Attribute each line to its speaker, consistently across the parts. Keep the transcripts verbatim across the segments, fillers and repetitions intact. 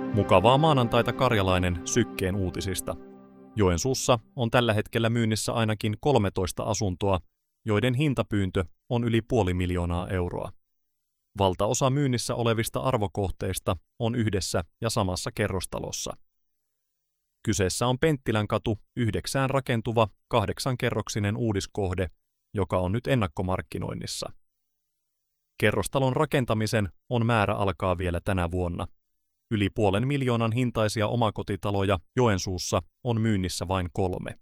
Speaker 1: Mukavaa maanantaita Karjalainen Sykkeen uutisista. Joensuussa on tällä hetkellä myynnissä ainakin kolmetoista asuntoa, joiden hintapyyntö on yli puoli miljoonaa euroa. Valtaosa myynnissä olevista arvokohteista on yhdessä ja samassa kerrostalossa. Kyseessä on Penttilänkatu yhdeksään rakentuva kahdeksankerroksinen uudiskohde, joka on nyt ennakkomarkkinoinnissa. Kerrostalon rakentamisen on määrä alkaa vielä tänä vuonna. Yli puolen miljoonan hintaisia omakotitaloja Joensuussa on myynnissä vain kolme.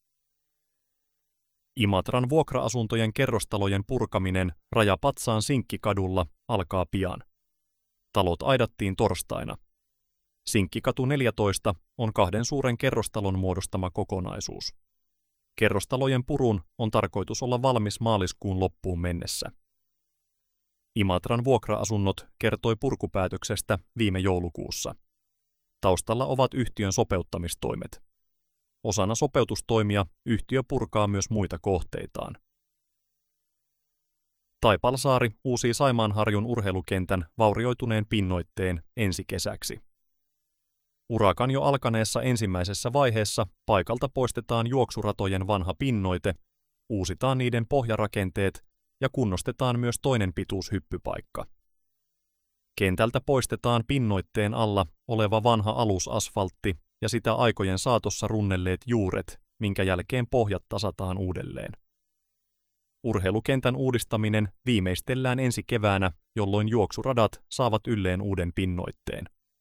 Speaker 1: Imatran vuokra-asuntojen kerrostalojen purkaminen Rajapatsaan Sinkkikadulla alkaa pian. Talot aidattiin torstaina. Sinkkikatu neljätoista on kahden suuren kerrostalon muodostama kokonaisuus. Kerrostalojen purun on tarkoitus olla valmis maaliskuun loppuun mennessä. Imatran vuokra-asunnot kertoi purkupäätöksestä viime joulukuussa. Taustalla ovat yhtiön sopeuttamistoimet. Osana sopeutustoimia yhtiö purkaa myös muita kohteitaan. Taipalsaari uusii Saimaanharjun urheilukentän vaurioituneen pinnoitteen ensi kesäksi. Urakan jo alkaneessa ensimmäisessä vaiheessa paikalta poistetaan juoksuratojen vanha pinnoite, uusitaan niiden pohjarakenteet ja kunnostetaan myös toinen pituushyppypaikka. Kentältä poistetaan pinnoitteen alla oleva vanha alusasfaltti ja sitä aikojen saatossa runnelleet juuret, minkä jälkeen pohjat tasataan uudelleen. Urheilukentän uudistaminen viimeistellään ensi keväänä, jolloin juoksuradat saavat ylleen uuden pinnoitteen.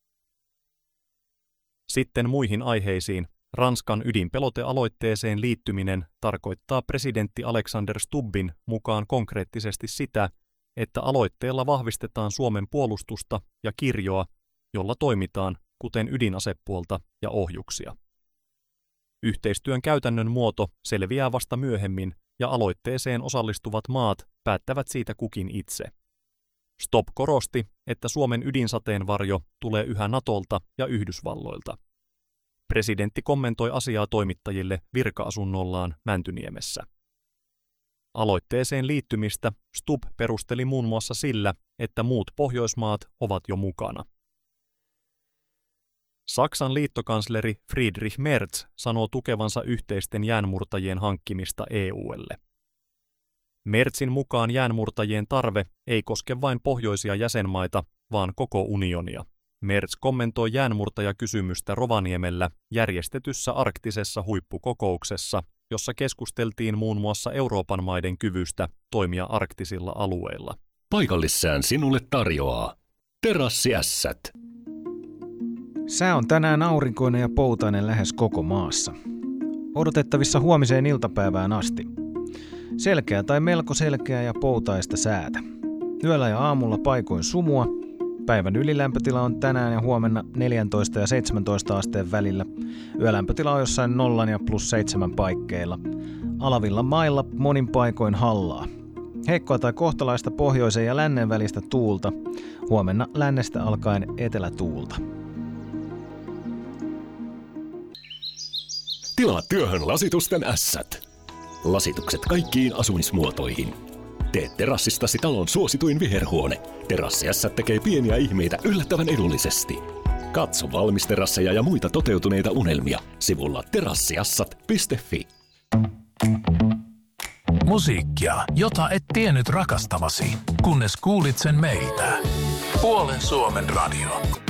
Speaker 1: Sitten muihin aiheisiin. Ranskan ydinpelotealoitteeseen liittyminen tarkoittaa presidentti Alexander Stubbin mukaan konkreettisesti sitä, että aloitteella vahvistetaan Suomen puolustusta ja kirjoa, jolla toimitaan, kuten ydinasepuolta ja ohjuksia. Yhteistyön käytännön muoto selviää vasta myöhemmin ja aloitteeseen osallistuvat maat päättävät siitä kukin itse. Stubb korosti, että Suomen ydinsateenvarjo tulee yhä Natolta ja Yhdysvalloilta. Presidentti kommentoi asiaa toimittajille virka-asunnollaan Mäntyniemessä. Aloitteeseen liittymistä Stubb perusteli muun muassa sillä, että muut Pohjoismaat ovat jo mukana. Saksan liittokansleri Friedrich Merz sanoo tukevansa yhteisten jäänmurtajien hankkimista E U:lle. Merzin mukaan jäänmurtajien tarve ei koske vain pohjoisia jäsenmaita, vaan koko unionia. Merz kommentoi jäänmurtajakysymystä Rovaniemellä järjestetyssä arktisessa huippukokouksessa, jossa keskusteltiin muun muassa Euroopan maiden kyvystä toimia arktisilla alueilla.
Speaker 2: Paikallissään sinulle tarjoaa Terassiässät.
Speaker 3: Sää on tänään aurinkoinen ja poutainen lähes koko maassa. Odotettavissa huomiseen iltapäivään asti. Selkeä tai melko selkeää ja poutaista säätä. Yöllä ja aamulla paikoin sumua. Päivän ylilämpötila on tänään ja huomenna neljätoista ja seitsemäntoista asteen välillä. Yölämpötila on jossain nollan ja plus seitsemän paikkeilla. Alavilla mailla monin paikoin hallaa. Heikkoa tai kohtalaista pohjoisen ja lännen välistä tuulta. Huomenna lännestä alkaen etelätuulta.
Speaker 2: Tilaa työhön lasitusten ässät. Lasitukset kaikkiin asumismuotoihin. Tee terassistasi talon suosituin viherhuone. Terassiässät tekee pieniä ihmeitä yllättävän edullisesti. Katso valmisterasseja ja muita toteutuneita unelmia sivulla terassiassat piste fi.
Speaker 4: Musiikkia, jota et tiennyt rakastavasi, kunnes kuulit sen meiltä. Puolen Suomen radio.